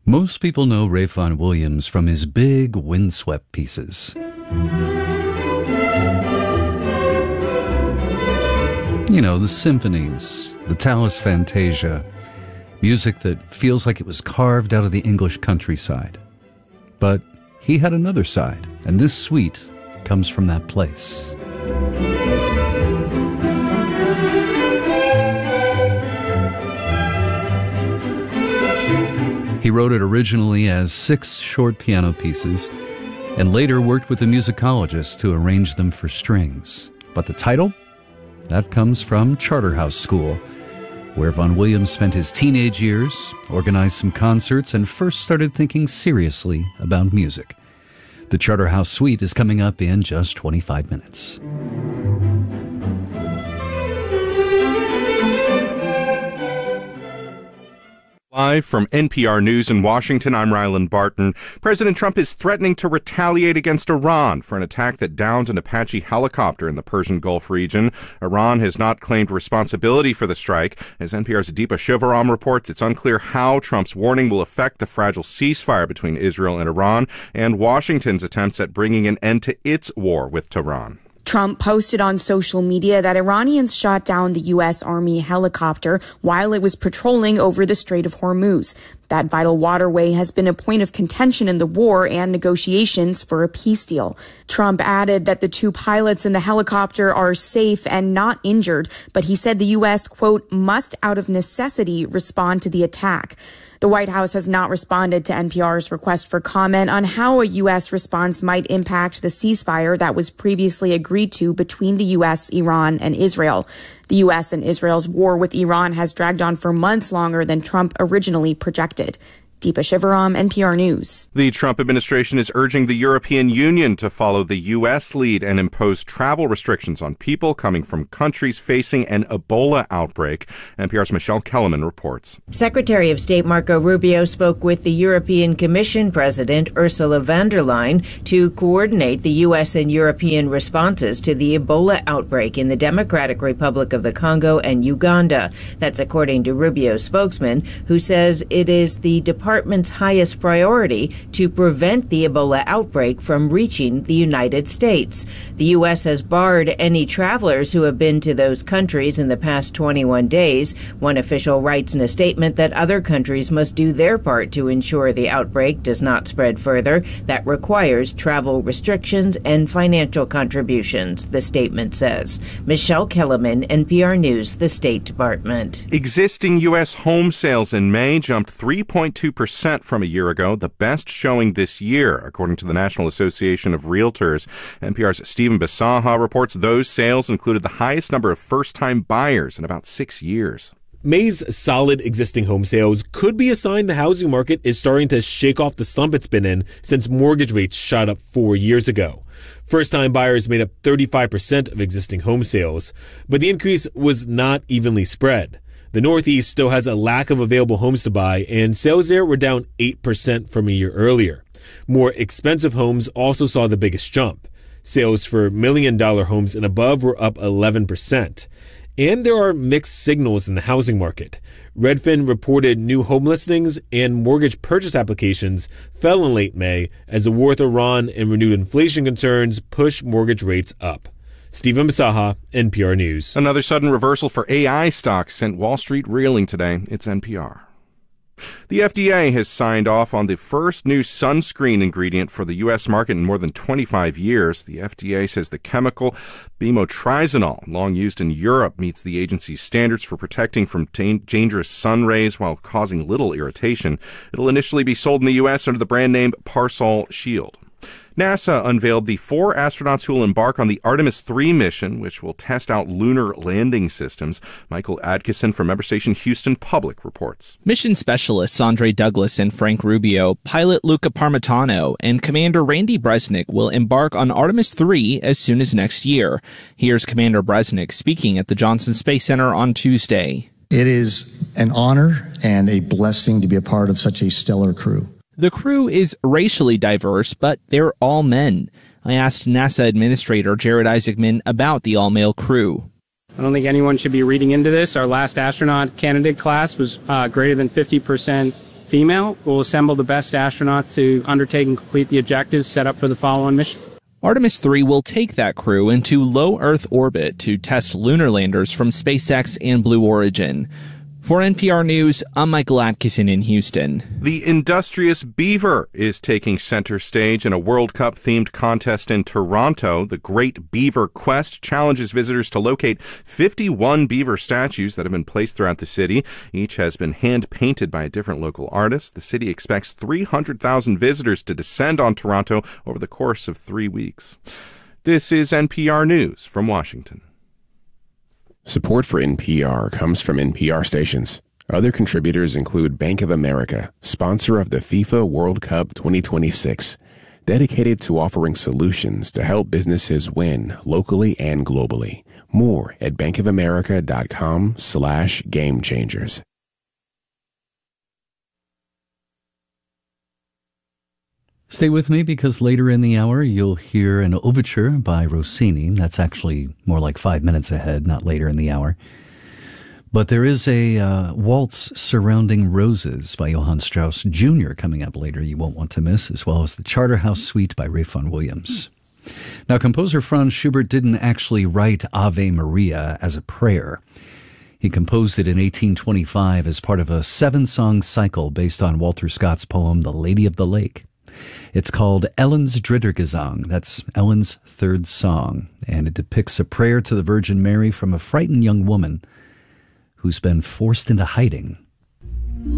Most people know Ralph Vaughan Williams from his big windswept pieces. You know, the symphonies, the Tallis Fantasia, music that feels like it was carved out of the English countryside. But he had another side, and this suite comes from that place. He wrote it originally as 6 short piano pieces and later worked with a musicologist to arrange them for strings. But the title? That comes from Charterhouse School, where Vaughan Williams spent his teenage years, organized some concerts, and first started thinking seriously about music. The Charterhouse Suite is coming up in just 25 minutes. Live from NPR News in Washington, I'm Ryland Barton. President Trump is threatening to retaliate against Iran for an attack that downed an Apache helicopter in the Persian Gulf region. Iran has not claimed responsibility for the strike. As NPR's Deepa Shivaram reports, it's unclear how Trump's warning will affect the fragile ceasefire between Israel and Iran and Washington's attempts at bringing an end to its war with Tehran. Trump posted on social media that Iranians shot down the U.S. Army helicopter while it was patrolling over the Strait of Hormuz. That vital waterway has been a point of contention in the war and negotiations for a peace deal. Trump added that the 2 pilots in the helicopter are safe and not injured, but he said the U.S., quote, must out of necessity respond to the attack. The White House has not responded to NPR's request for comment on how a U.S. response might impact the ceasefire that was previously agreed to between the U.S., Iran, and Israel. The U.S. and Israel's war with Iran has dragged on for months longer than Trump originally projected. Deepa Shivaram, NPR News. The Trump administration is urging the European Union to follow the U.S. lead and impose travel restrictions on people coming from countries facing an Ebola outbreak. NPR's Michelle Kellerman reports. Secretary of State Marco Rubio spoke with the European Commission President Ursula von der Leyen to coordinate the U.S. and European responses to the Ebola outbreak in the Democratic Republic of the Congo and Uganda. That's according to Rubio's spokesman, who says it is the department's highest priority to prevent the Ebola outbreak from reaching the United States. The U.S. has barred any travelers who have been to those countries in the past 21 days. One official writes in a statement that other countries must do their part to ensure the outbreak does not spread further. That requires travel restrictions and financial contributions, the statement says. Michelle Kellerman, NPR News, the State Department. Existing U.S. home sales in May jumped 3.2% from a year ago, the best showing this year, according to the National Association of Realtors. NPR's Stephen Bisaha reports those sales included the highest number of first-time buyers in about 6 years. May's solid existing home sales could be a sign the housing market is starting to shake off the slump it's been in since mortgage rates shot up 4 years ago. First-time buyers made up 35% of existing home sales, but the increase was not evenly spread. The Northeast still has a lack of available homes to buy, and sales there were down 8% from a year earlier. More expensive homes also saw the biggest jump. Sales for $1 million homes and above were up 11%. And there are mixed signals in the housing market. Redfin reported new home listings and mortgage purchase applications fell in late May as the war with Iran and renewed inflation concerns pushed mortgage rates up. Stephen Bisaha, NPR News. Another sudden reversal for AI stocks sent Wall Street reeling today. It's NPR. The FDA has signed off on the first new sunscreen ingredient for the U.S. market in more than 25 years. The FDA says the chemical bimotrizinol, long used in Europe, meets the agency's standards for protecting from dangerous sun rays while causing little irritation. It'll initially be sold in the U.S. under the brand name Parsol Shield. NASA unveiled the 4 astronauts who will embark on the Artemis 3 mission, which will test out lunar landing systems. Michael Adkisson from member station Houston Public reports. Mission specialists Andre Douglas and Frank Rubio, pilot Luca Parmitano, and Commander Randy Bresnik will embark on Artemis 3 as soon as next year. Here's Commander Bresnik speaking at the Johnson Space Center on Tuesday. It is an honor and a blessing to be a part of such a stellar crew. The crew is racially diverse, but they're all men. I asked NASA Administrator Jared Isaacman about the all-male crew. I don't think anyone should be reading into this. Our last astronaut candidate class was greater than 50% female, will assemble the best astronauts to undertake and complete the objectives set up for the follow-on mission. Artemis 3 will take that crew into low Earth orbit to test lunar landers from SpaceX and Blue Origin. For NPR News, I'm Michael Atkinson in Houston. The industrious beaver is taking center stage in a World Cup-themed contest in Toronto. The Great Beaver Quest challenges visitors to locate 51 beaver statues that have been placed throughout the city. Each has been hand-painted by a different local artist. The city expects 300,000 visitors to descend on Toronto over the course of 3 weeks. This is NPR News from Washington. Support for NPR comes from NPR stations. Other contributors include Bank of America, sponsor of the FIFA World Cup 2026, dedicated to offering solutions to help businesses win locally and globally. More at bankofamerica.com/gamechangers. Stay with me because later in the hour you'll hear an overture by Rossini. That's actually more like 5 minutes ahead, not later in the hour. But there is a waltz surrounding roses by Johann Strauss Jr. coming up later you won't want to miss, as well as the Charterhouse Suite by Ralph Vaughan Williams. Now, composer Franz Schubert didn't actually write Ave Maria as a prayer. He composed it in 1825 as part of a 7-song cycle based on Walter Scott's poem The Lady of the Lake. It's called Ellen's Dritter Gesang. That's Ellen's third song, and it depicts a prayer to the Virgin Mary from a frightened young woman who's been forced into hiding